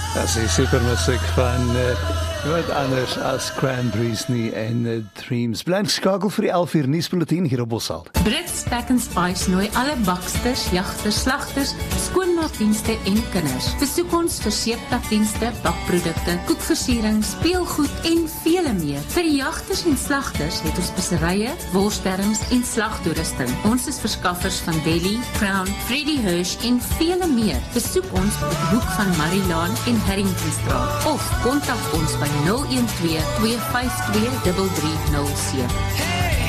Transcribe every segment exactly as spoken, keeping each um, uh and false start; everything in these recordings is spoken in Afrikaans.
Dat is super musiek van uh, wat anders as Cranberries nie en uh, Dreams. Blank skakel vir die elf uur nuusbulletin hier op Bossalt. Brits Pack and Spice nooi alle baksters, jagters, slagters, skoonmaakdienste en kinders. Besoek ons vir seeptakdienste, bakprodukte, koekversiering, speelgoed en vele meer. Vir die jagters en slagters het ons visserye, worssterms en slagtoerusting. Ons is verskaffers van Deli, Crown, Freddie Hirsch en vele meer. Besoek ons op die hoek van Marilaan en Harringtonstraat of kontak ons by nul een twee, twee vyf twee, drie drie nul sewe.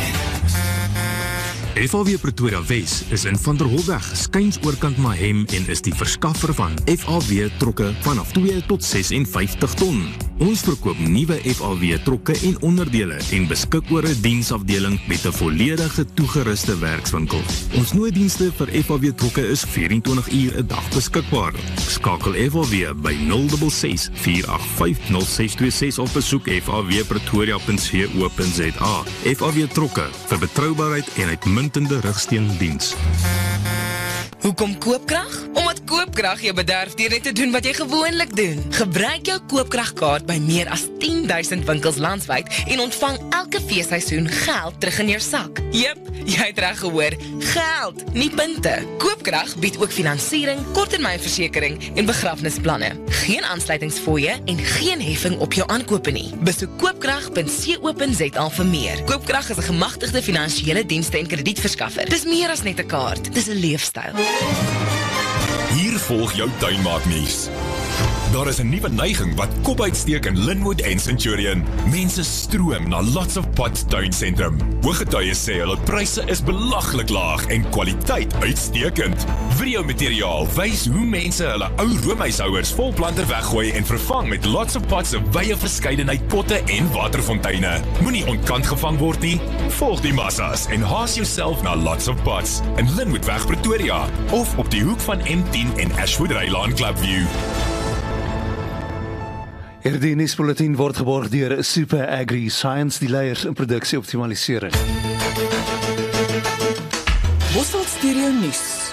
F A W Pretoria Wes is in Van der Holweg, skuins oorkant Mahem en is die verskaffer van F A W trokke vanaf twee tot ses en vyftig ton. Ons verkoop nuwe F A W trokke en onderdele en beskik oor 'n diensafdeling met 'n volledige toegeruste werkswinkel. Ons nooddienste vir F A W trokke is vyf en twintig uur 'n dag beskikbaar. Skakel F A W by nul ses ses, vier agt vyf, nul ses twee ses of besoek f a w pretoria punt co punt za. F A W trokke vir betroubaarheid en uitmuntende rugsteundiens. Hoekom koopkrag? Omdat koopkrag jou bederf deur net te doen wat jy gewoonlik doen. Gebruik jou koopkragkaart by meer as tien duisend winkels landwyd en ontvang elke feesseisoen geld terug in jou sak. Jep, jy het reg gehoor, geld, nie punte. Koopkrag bied ook finansiering, korttermynversekering en begrafnisplanne. Geen aansluitingsfooie en geen heffing op jou aankope nie. Besoek koopkrag punt co punt za vir meer. Koopkrag is 'n gemagtigde finansiële dienste en kredietverskaffer. Dis meer as net 'n kaart, dis 'n leefstyl. Hier volg jou tuinmaaknuus. Daar is 'n nuwe neiging wat kop uitsteek in Linwood en Centurion. Mense stroom na Lots of Pots tuinsentrum. Hooggetuies sê hulle pryse is belaglik laag en kwaliteit uitstekend. Videomateriaal wys hoe mense hulle ou roomhuishouers vol planter weggooi en vervang met Lots of Pots se wye verskeidenheid potte en waterfonteine. Moenie ontkant gevang word nie. Volg die massas en haas jouself na Lots of Pots in Linwoodweg Pretoria of op die hoek van M tien en Ashwood Rylaan Clubview. Hierdie nuusbulletin word geborg deur Super Agri Science, die leiers in produksie-optimalisering. Bossalt Stereo Nuus.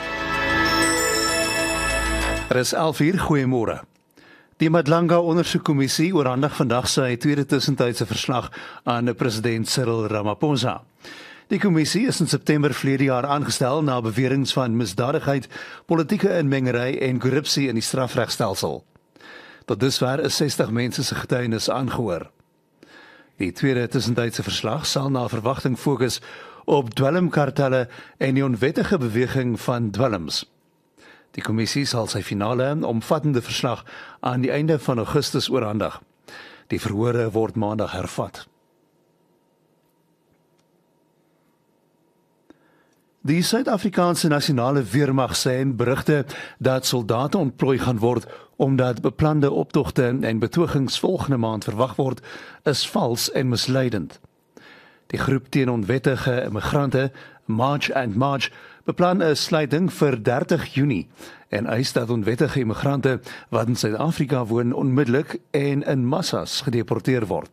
Er is elf uur, goeiemôre. Die Madlanga Ondersoekkommissie oorhandig vandag sy tweede tussentydse verslag aan president Cyril Ramaphosa. Die kommissie is in September verlede jaar aangestel na beweringe van misdadigheid, politieke inmengery en korrupsie in die strafregstelsel. Tot dusver is sestig mense se getuienis aangehoor. Die tweede tussentydse verslag sal na verwagting fokus op dwelmkartelle en die onwettige beweging van dwelms. Die kommissie sal sy finale omvattende verslag aan die einde van Augustus oorhandig. Die verhore word maandag hervat. Die Suid-Afrikaanse nasionale weermag sê in berigte dat soldate ontplooi gaan word omdat beplande optogte en betogings volgende maand verwag word, is vals en misleidend. Die groep teen onwettige immigrante, March and March, beplan 'n sluiting vir dertig Junie en eis dat onwettige immigrante wat in Suid-Afrika woon onmiddellik en in massas gedeporteer word.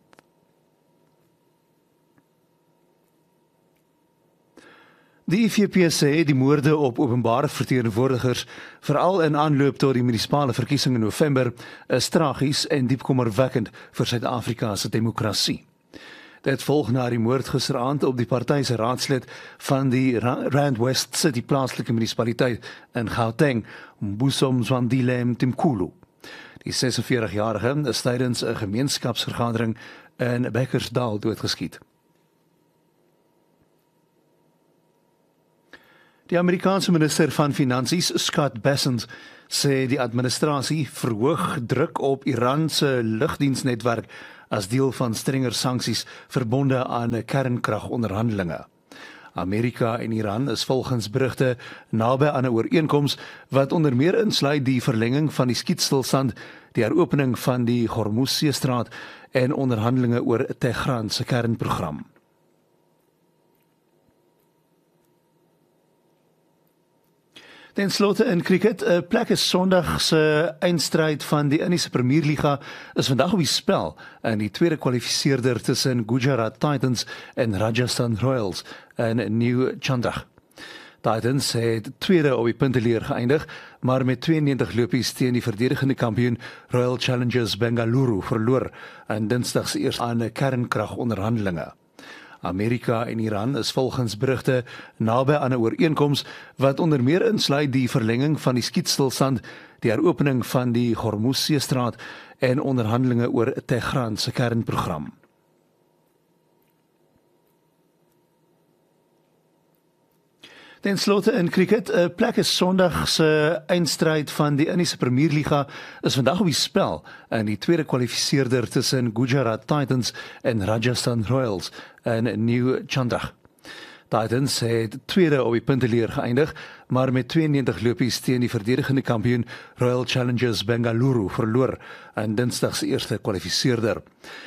Die I F P sê die moorde op openbare verteenwoordigers, veral in aanloop tot die munisipale verkiesing in November, is tragies en diep kommerwekkend vir Suid-Afrika se demokrasie. Dit volg na die moord gisteraand op die party se raadslid van die Rand West City plaaslike munisipaliteit in Gauteng, Mbuso Mzwandile Mtimkhulu. Die sesenveertig-jarige is tydens 'n gemeenskapsvergadering in Bekkersdal doodgeskiet. Die Amerikaanse minister van Finansies, Scott Bessent, sê die administrasie verhoog druk op Iran se lugdiensnetwerk as deel van strenger sanksies verbonde aan kernkragonderhandelinge. Amerika en Iran is volgens berigte naby aan 'n ooreenkoms wat onder meer insluit die verlenging van die skietstilstand, die heropening van die Hormuzseestraat en onderhandelinge oor Tehran se kernprogram. Ten slotte in cricket, 'n plek is Sondag se eindstryd van die Indiese Premierliga is vandag op die spel in die tweede kwalifiseerder tussen Gujarat Titans en Rajasthan Royals in New Chandigarh. Titans het tweede op die punteleer geëindig, maar met tweeënnewentig lopies teen die verdedigende kampioen Royal Challengers Bengaluru verloor in Dinsdag se eerste aan 'n kernkragonderhandelinge. Amerika en Iran is volgens berigte naby aan 'n ooreenkoms wat onder meer insluit die verlenging van die skietstilstand, die heropening van die Hormuzseestraat en onderhandelinge oor Tehran se kernprogram. Ten slotte in cricket, 'n plek is Sondag se eindstryd van die Indiese Premierliga is vandag op die spel in die tweede kwalifiseerder tussen Gujarat Titans en Rajasthan Royals in New Chandigarh. Titans het tweede op die punteleer geëindig, maar met tweeënnewentig lopies teen die verdedigende kampioen Royal Challengers Bengaluru verloor in Dinsdag se eerste kwalifiseerder.